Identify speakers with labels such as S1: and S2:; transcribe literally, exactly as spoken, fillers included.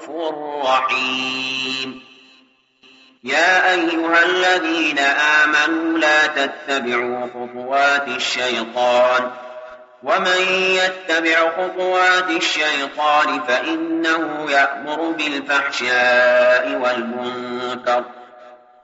S1: رؤوف رحيم. يا أيها الذين آمنوا لا تتبعوا خطوات الشيطان ومن يتبع خطوات الشيطان فإنه يأمر بالفحشاء والمنكر